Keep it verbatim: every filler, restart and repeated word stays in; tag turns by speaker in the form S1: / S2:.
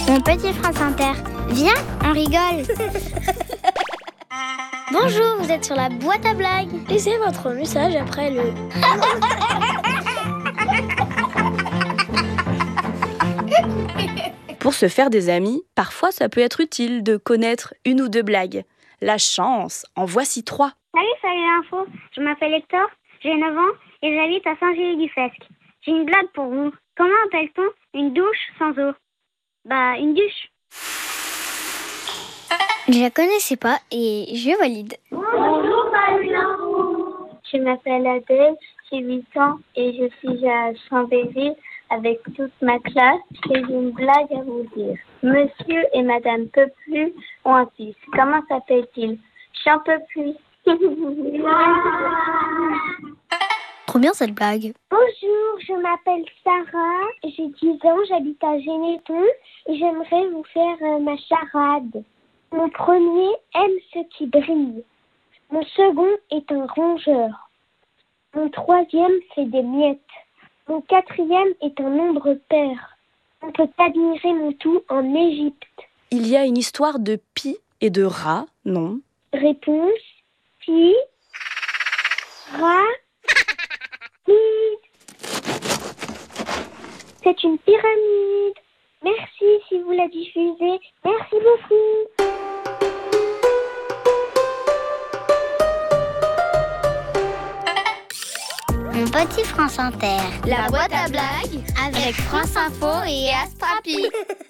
S1: Mon petit France Inter, viens, on rigole. Bonjour, vous êtes sur la boîte à blagues.
S2: Laissez votre message après le...
S3: Pour se faire des amis, parfois ça peut être utile de connaître une ou deux blagues. La chance, en voici trois.
S4: Salut, salut l'info. Je m'appelle Hector, j'ai neuf ans et j'habite à Saint-Gély-du-Fesque. J'ai une blague pour vous. Comment appelle-t-on une douche sans eau? Bah, une douche.
S1: Je la connaissais pas et je valide.
S4: Bonjour, salut l'info. Je m'appelle Adèle, j'ai huit ans et je suis à Chambéry avec toute ma classe. Et j'ai une blague à vous dire. Monsieur et Madame Peuplus ont un fils. Comment s'appelle-t-il? Jean Peuplus.
S1: Trop bien cette blague.
S4: Bonjour, je m'appelle Sarah, j'ai dix ans, j'habite à Généton et j'aimerais vous faire euh, ma charade. Mon premier aime ce qui brille. Mon second est un rongeur. Mon troisième fait des miettes. Mon quatrième est un nombre pair. On peut admirer mon tout en Égypte.
S3: Il y a une histoire de pie et de rat, non?
S4: Réponse, pi, ra, c'est une pyramide. Merci si vous la diffusez. Merci beaucoup.
S1: Mon petit France Inter,
S2: La boîte à blagues
S1: avec France Info et Astrapi.